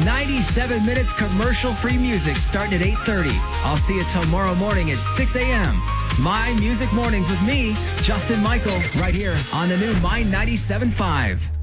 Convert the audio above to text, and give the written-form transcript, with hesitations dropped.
97 minutes commercial-free music starting at 8:30. I'll see you tomorrow morning at 6 a.m. My Music Mornings with me, Justin Michael, right here on the new My 97.5.